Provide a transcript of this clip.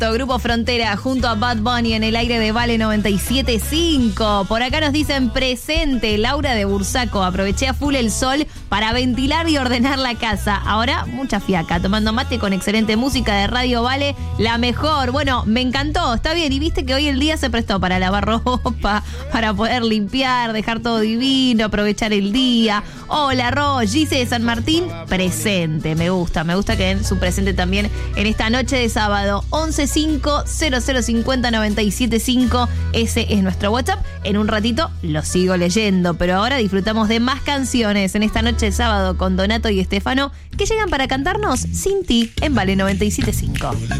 esto, Grupo Frontera junto a Bad Bunny en el aire de Vale 97.5. Por acá nos dicen presente, Laura de Bursaco. Aproveché a full el sol para ventilar y ordenar la casa. Ahora mucha fiaca, tomando mate con excelente música de Radio Vale, la mejor. Bueno, me encantó, está bien. Y viste que hoy el día se prestó para lavar ropa, para poder limpiar, dejar todo divino, aprovechar el día. Hola, Ros, Gise de San Martín, presente. Me gusta que den su presente también en esta noche de sábado. 1150050975. Ese es nuestro WhatsApp. En un ratito lo sigo leyendo, pero ahora disfrutamos de más canciones en esta noche de sábado con Donato y Estefano, que llegan para cantarnos Sin Ti en Vale 97.5.